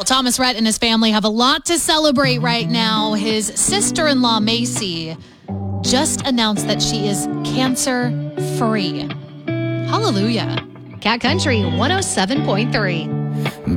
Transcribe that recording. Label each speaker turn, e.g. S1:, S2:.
S1: Well, Thomas Rhett and his family have a lot to celebrate right now. His sister-in-law, Macy, just announced that she is cancer-free. Hallelujah.
S2: Cat Country 107.3.